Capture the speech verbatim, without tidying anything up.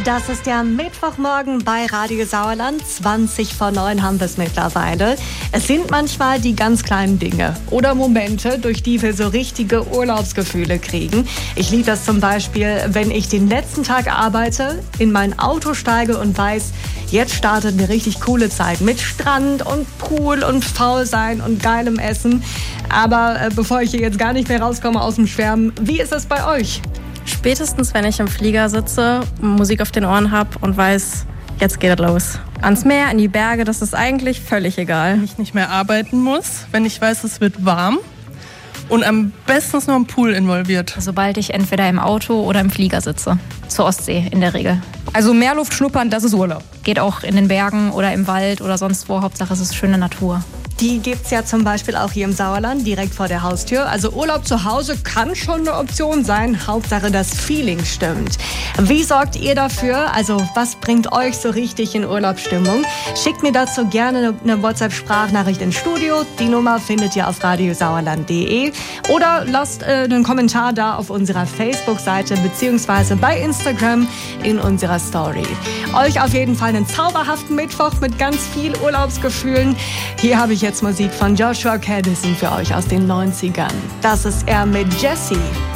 Das ist der Mittwochmorgen bei Radio Sauerland. zwanzig vor neun haben wir es mittlerweile. Es sind manchmal die ganz kleinen Dinge oder Momente, durch die wir so richtige Urlaubsgefühle kriegen. Ich liebe das zum Beispiel, wenn ich den letzten Tag arbeite, in mein Auto steige und weiß, jetzt startet eine richtig coole Zeit mit Strand und Pool und Faulsein und geilem Essen. Aber äh, bevor ich hier jetzt gar nicht mehr rauskomme aus dem Schwärmen, wie ist es bei euch? Spätestens, wenn ich im Flieger sitze, Musik auf den Ohren habe und weiß, jetzt geht es los. Ans Meer, in die Berge, das ist eigentlich völlig egal. Wenn ich nicht mehr arbeiten muss, wenn ich weiß, es wird warm und am besten ist noch ein Pool involviert. Sobald ich entweder im Auto oder im Flieger sitze. Zur Ostsee in der Regel. Also Meerluft schnuppern, das ist Urlaub. Geht auch in den Bergen oder im Wald oder sonst wo. Hauptsache es ist schöne Natur. Die gibt's ja zum Beispiel auch hier im Sauerland, direkt vor der Haustür. Also Urlaub zu Hause kann schon eine Option sein. Hauptsache das Feeling stimmt. Wie sorgt ihr dafür? Also was bringt euch so richtig in Urlaubsstimmung? Schickt mir dazu gerne eine WhatsApp-Sprachnachricht ins Studio. Die Nummer findet ihr auf radiosauerland punkt de. Oder lasst äh, einen Kommentar da auf unserer Facebook-Seite beziehungsweise bei Instagram in unserer Story. Euch auf jeden Fall einen zauberhaften Mittwoch mit ganz viel Urlaubsgefühlen. Hier habe ich jetzt Musik von Joshua Caddison für euch aus den neunzigern. Das ist er mit Jessie.